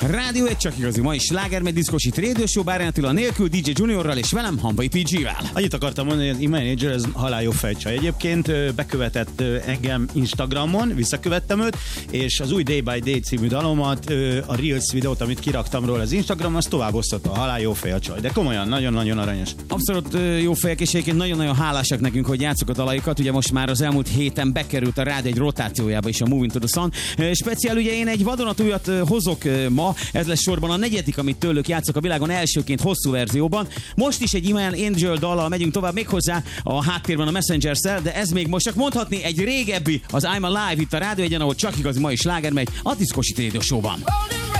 Rádió egy csak igazi mai sláger, meg diszkosít Radio Show, Bárán Attila nélkül, DJ Juniorral és velem, Hamvai PG-vel. Annyit akartam mondani, hogy az e-manager ez haláljobb fejcsaj. Egyébként bekövetett engem Instagramon, visszakövettem őt, és az új Day by Day című dalomat, a Reels videót, amit kiraktam róla az Instagramon, azt tovább osztotta. Haláljobb fej a csaj. De komolyan, nagyon-nagyon aranyos. Abszolút jó fejek, és egyébként nagyon-nagyon hálásak nekünk, hogy játsszuk a dalaikat. Ugye most már az elmúlt héten bekerült a rádió egy rotációjába is a Moving to the Sun. Speciál ugye én egy vadonatújat hozok ma, ez lesz sorban a negyedik, amit tőlük játszok a világon elsőként hosszú verzióban. Most is egy Iman Angel dallal megyünk tovább, méghozzá a háttérben a Messengers-szel, de ez még most csak mondhatni egy régebbi, az I'm Alive itt a Rádió Egyen, ahol csak igazi mai sláger megy a Diszkosít Radio Show-ban.